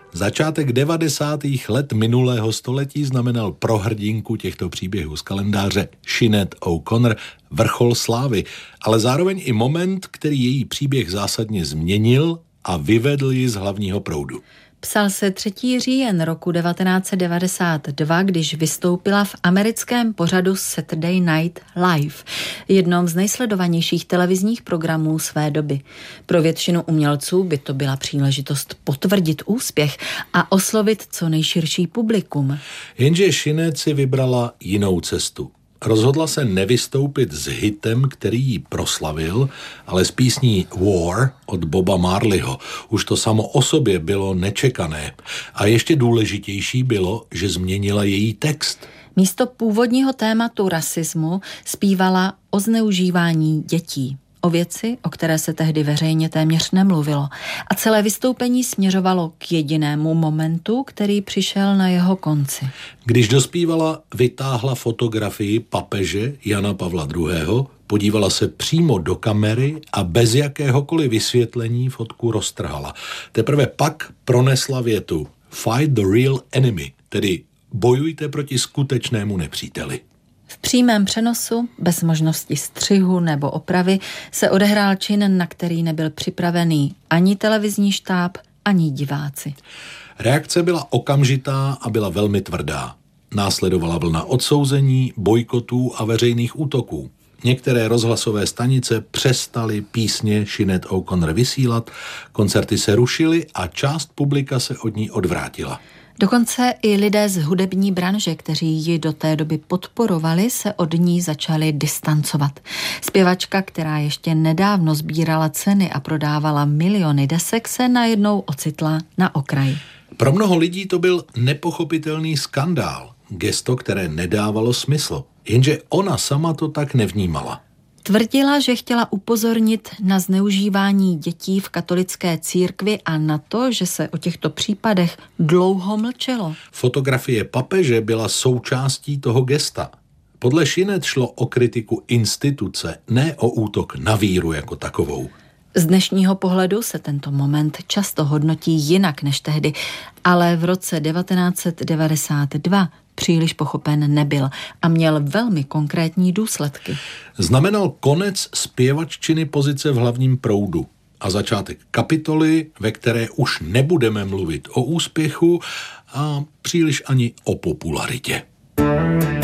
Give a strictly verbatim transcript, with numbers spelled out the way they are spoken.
Začátek devadesátých let minulého století znamenal pro hrdinku těchto příběhů z kalendáře Sinéad O'Connor vrchol slávy, ale zároveň i moment, který její příběh zásadně změnil a vyvedl ji z hlavního proudu. Psal se třetího října roku devatenáct set devadesát dva, když vystoupila v americkém pořadu Saturday Night Live, jednom z nejsledovanějších televizních programů své doby. Pro většinu umělců by to byla příležitost potvrdit úspěch a oslovit co nejširší publikum. Jenže Sinéad si vybrala jinou cestu. Rozhodla se nevystoupit s hitem, který ji proslavil, ale s písní War od Boba Marleyho. Už to samo o sobě bylo nečekané. A ještě důležitější bylo, že změnila její text. Místo původního tématu rasismu zpívala o zneužívání dětí. O věci, o které se tehdy veřejně téměř nemluvilo. A celé vystoupení směřovalo k jedinému momentu, který přišel na jeho konci. Když dospívala, vytáhla fotografii papeže Jana Pavla druhého., podívala se přímo do kamery a bez jakéhokoliv vysvětlení fotku roztrhala. Teprve pak pronesla větu Fight the real enemy, tedy bojujte proti skutečnému nepříteli. V přímém přenosu, bez možnosti střihu nebo opravy, se odehrál čin, na který nebyl připravený ani televizní štáb, ani diváci. Reakce byla okamžitá a byla velmi tvrdá. Následovala vlna odsouzení, bojkotů a veřejných útoků. Některé rozhlasové stanice přestaly písně Sinéad O'Connor vysílat, koncerty se rušily a část publika se od ní odvrátila. Dokonce i lidé z hudební branže, kteří ji do té doby podporovali, se od ní začali distancovat. Zpěvačka, která ještě nedávno sbírala ceny a prodávala miliony desek, se najednou ocitla na okraji. Pro mnoho lidí to byl nepochopitelný skandál, gesto, které nedávalo smysl. Jenže ona sama to tak nevnímala. Tvrdila, že chtěla upozornit na zneužívání dětí v katolické církvi a na to, že se o těchto případech dlouho mlčelo. Fotografie papeže byla součástí toho gesta. Podle Sinéad šlo o kritiku instituce, ne o útok na víru jako takovou. Z dnešního pohledu se tento moment často hodnotí jinak než tehdy, ale v roce devatenáct set devadesát dva příliš pochopen nebyl a měl velmi konkrétní důsledky. Znamenal konec zpěvaččiny pozice v hlavním proudu a začátek kapitoly, ve které už nebudeme mluvit o úspěchu a příliš ani o popularitě.